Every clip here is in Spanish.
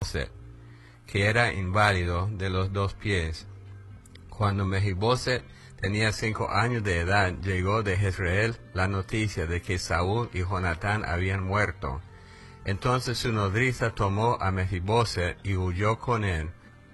que era inválido de los dos pies. Cuando Mefiboset tenía 5 años de edad, llegó de Jezreel la noticia de que Saúl y Jonatán habían muerto. Entonces su nodriza tomó a Mefiboset y huyó con él.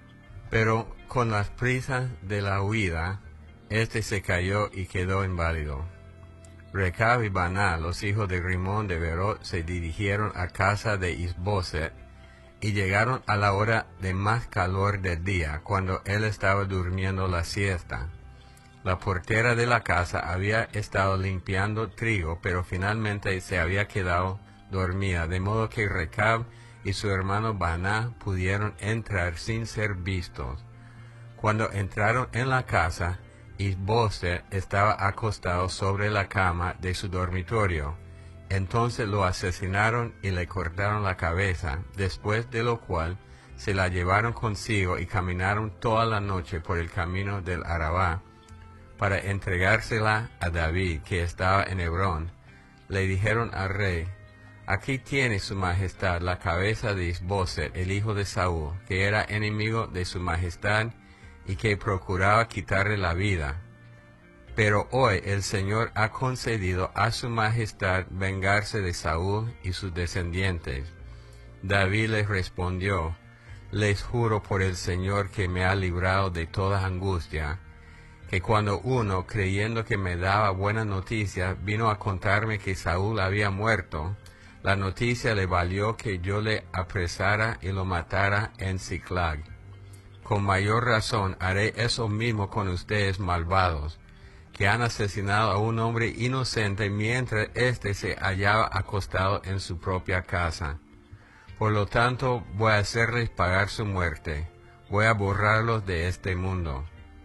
Pero con las prisas de la huida, éste se cayó y quedó inválido. Recab y Baná, los hijos de Rimón de Beerot, se dirigieron a casa de Isboset, y llegaron a la hora de más calor del día, cuando él estaba durmiendo la siesta. La portera de la casa había estado limpiando trigo, pero finalmente se había quedado dormida, de modo que Recab y su hermano Baná pudieron entrar sin ser vistos. Cuando entraron en la casa, Isboset estaba acostado sobre la cama de su dormitorio. Entonces lo asesinaron y le cortaron la cabeza, después de lo cual se la llevaron consigo y caminaron toda la noche por el camino del Arabá para entregársela a David, que estaba en Hebrón. Le dijeron al rey: «Aquí tiene su majestad la cabeza de Isboset, el hijo de Saúl, que era enemigo de su majestad y que procuraba quitarle la vida. Pero hoy el Señor ha concedido a su majestad vengarse de Saúl y sus descendientes». David les respondió: «Les juro por el Señor que me ha librado de toda angustia, que cuando uno, creyendo que me daba buena noticia, vino a contarme que Saúl había muerto, la noticia le valió que yo le apresara y lo matara en Siclag. Con mayor razón haré eso mismo con ustedes malvados, que han asesinado a un hombre inocente mientras éste se hallaba acostado en su propia casa. Por lo tanto, voy a hacerles pagar su muerte, voy a borrarlos de este mundo».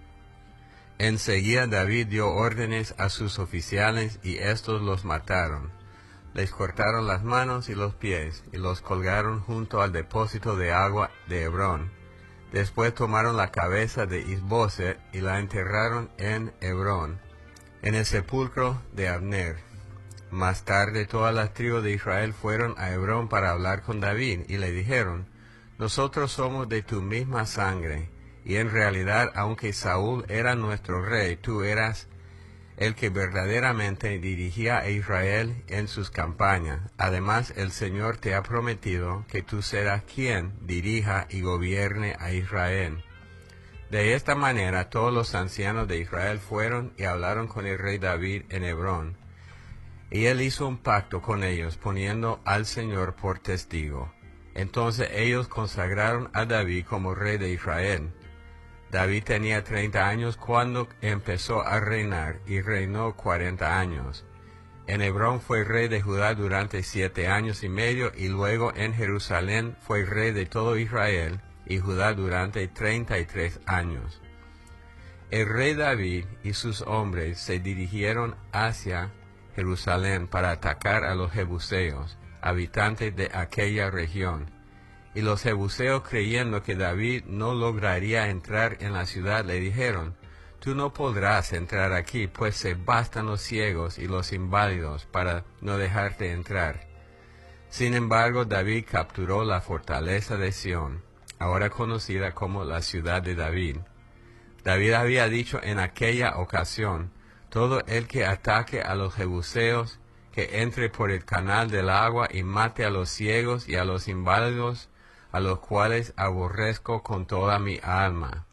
Enseguida David dio órdenes a sus oficiales y éstos los mataron. Les cortaron las manos y los pies y los colgaron junto al depósito de agua de Hebrón. Después tomaron la cabeza de Isboset y la enterraron en Hebrón, en el sepulcro de Abner. Más tarde todas las tribus de Israel fueron a Hebrón para hablar con David, y le dijeron: «Nosotros somos de tu misma sangre, y en realidad, aunque Saúl era nuestro rey, tú eras el que verdaderamente dirigía a Israel en sus campañas. Además, el Señor te ha prometido que tú serás quien dirija y gobierne a Israel». De esta manera todos los ancianos de Israel fueron y hablaron con el rey David en Hebrón, y él hizo un pacto con ellos, poniendo al Señor por testigo. Entonces ellos consagraron a David como rey de Israel. David tenía 30 años cuando empezó a reinar, y reinó 40 años. En Hebrón fue rey de Judá durante 7 años y medio, y luego en Jerusalén fue rey de todo Israel y Judá durante 33 años. El rey David y sus hombres se dirigieron hacia Jerusalén para atacar a los jebuseos, habitantes de aquella región. Y los jebuseos, creyendo que David no lograría entrar en la ciudad, le dijeron: «Tú no podrás entrar aquí, pues se bastan los ciegos y los inválidos para no dejarte entrar». Sin embargo, David capturó la fortaleza de Sión, ahora conocida como la ciudad de David. David había dicho en aquella ocasión: «Todo el que ataque a los jebuseos, que entre por el canal del agua y mate a los ciegos y a los inválidos, a los cuales aborrezco con toda mi alma».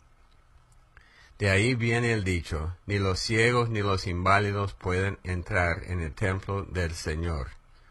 De ahí viene el dicho: «Ni los ciegos ni los inválidos pueden entrar en el templo del Señor».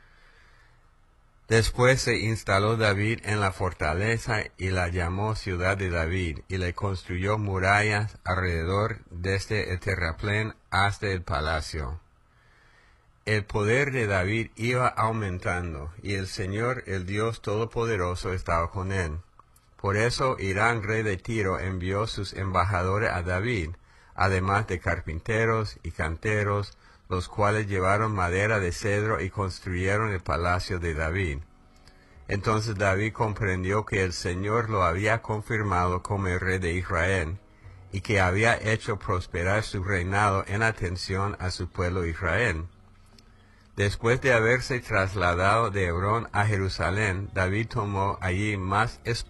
Después se instaló David en la fortaleza y la llamó Ciudad de David, y le construyó murallas alrededor desde el terraplén hasta el palacio. El poder de David iba aumentando, y el Señor, el Dios Todopoderoso, estaba con él. Por eso Hirán, rey de Tiro, envió sus embajadores a David, además de carpinteros y canteros, los cuales llevaron madera de cedro y construyeron el palacio de David. Entonces David comprendió que el Señor lo había confirmado como el rey de Israel, y que había hecho prosperar su reinado en atención a su pueblo Israel. Después de haberse trasladado de Hebrón a Jerusalén, David tomó allí más